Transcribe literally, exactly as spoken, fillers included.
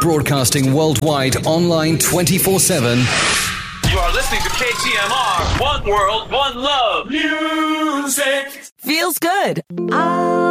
Broadcasting worldwide, online twenty-four seven. You are listening to K T M R, One World, One Love. Music. Feels good. Ah.